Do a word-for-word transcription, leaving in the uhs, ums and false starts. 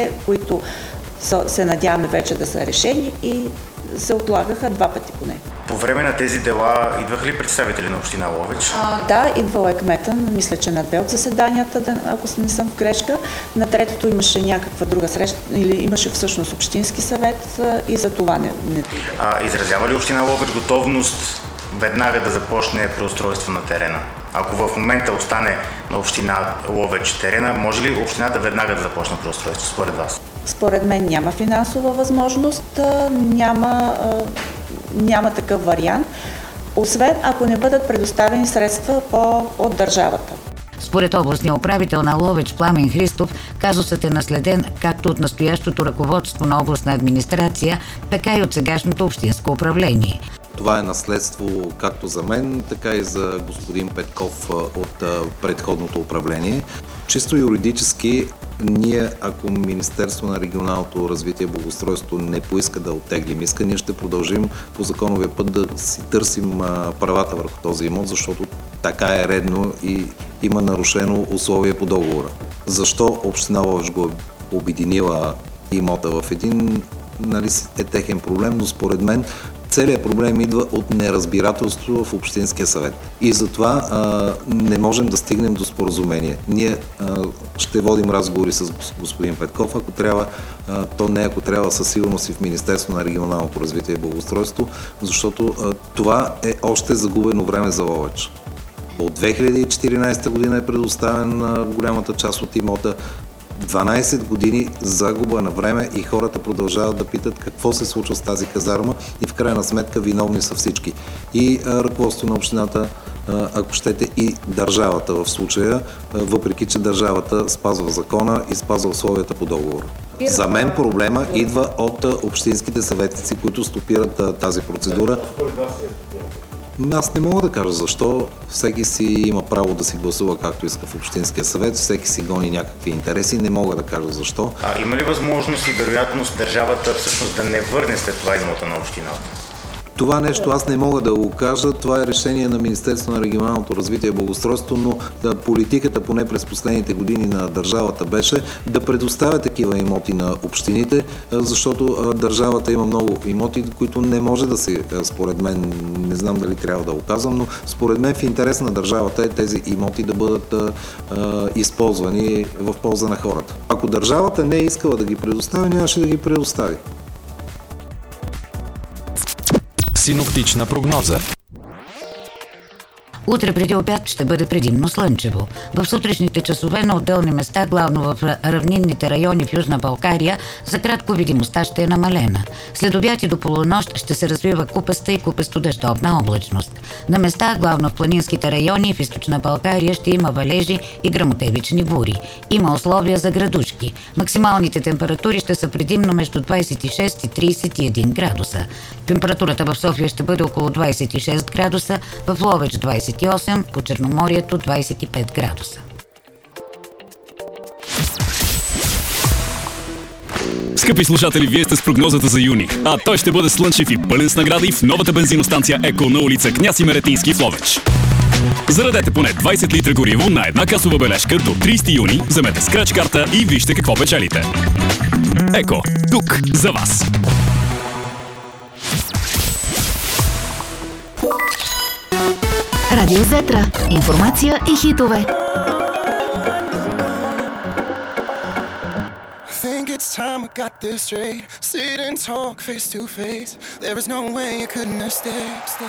две, които се надяваме вече да са решени и се отлагаха два пъти поне. По време на тези дела идваха ли представители на община Ловеч? А, да, идвал е кмета, мисля, че на две от заседанията, ако не съм в грешка. На третото имаше някаква друга среща, или имаше всъщност общински съвет и за това не... не... А, изразява ли община Ловеч готовност веднага да започне преустройство на терена? Ако в момента остане на община Ловеч терена, може ли общината веднага да започне преустройство според вас? Според мен няма финансова възможност, няма, няма такъв вариант, освен ако не бъдат предоставени средства по, от държавата. Според областния управител на Ловеч Пламен Христов, казусът е наследен както от настоящото ръководство на областна администрация, така и от сегашното общинско управление. Това е наследство както за мен, така и за господин Петков от предходното управление. Чисто юридически, ние, ако Министерство на регионалното развитие и благоустройство не поиска да оттеглим иска, ние ще продължим по законовия път да си търсим правата върху този имот, защото така е редно и има нарушено условие по договора. Защо община Ловеч го е обединила имота в един, нали, е техен проблем, но според мен целият проблем идва от неразбирателство в Общинския съвет. И затова а, не можем да стигнем до споразумение. Ние а, ще водим разговори с господин Петков, ако трябва, а, то не ако трябва, със сигурност и в Министерство на регионалното развитие и благоустройство, защото а, това е още загубено време за Ловеч. От две хиляди и четиринадесета година е предоставен а, голямата част от имота. дванадесет години загуба на време и хората продължават да питат какво се случва с тази казарма и в крайна сметка виновни са всички. И а, ръководство на общината, а, ако щете, и държавата в случая, а, въпреки че държавата спазва закона и спазва условията по договора. За мен проблема идва от а, общинските съветници, които стопират а, тази процедура. Аз не мога да кажа защо. Всеки си има право да си гласува както иска в Общинския съвет, всеки си гони някакви интереси, не мога да кажа защо. А има ли възможност и вероятност държавата всъщност да не върне след това имота на общината? Това нещо аз не мога да го кажа. Това е решение на Министерство на регионалното развитие и благоустройство, но да, политиката поне през последните години на държавата беше да предоставя такива имоти на общините, защото държавата има много имоти, които не може да се, според мен, не знам дали трябва да го казвам, но според мен в интерес на държавата е тези имоти да бъдат а, а, използвани в полза на хората. Ако държавата не е искала да ги предостави, нямаше да ги предостави. Синоптична прогноза. Утре преди обяд ще бъде предимно слънчево. В сутрешните часове на отделни места, главно в равнинните райони в Южна България, за кратко видимостта ще е намалена. След обяд и до полунощ ще се развива купеста и купесто-дъждовна облачност. На места, главно в планинските райони в Източна България, ще има валежи и гръмотевични бури. Има условия за градушки. Максималните температури ще са предимно между двадесет и шест и тридесет и един градуса. Температурата в София ще бъде около двадесет и шест градуса, в Ловеч двадесет и осем, по Черноморието двадесет и пет градуса. Скъпи слушатели, вие сте с прогнозата за юни, а той ще бъде слънчев и пълен с награди в новата бензиностанция Еко на улица Княз Имеретински в Ловеч. Зарадете поне двадесет литра гориво на една касова бележка до тридесети юни, вземете скрач карта и вижте какво печелите. Еко, тук за вас! Радио Зетра. Информация и хитове. It's time I got this straight. Sit and talk face to face. There is no way you couldn't have stayed.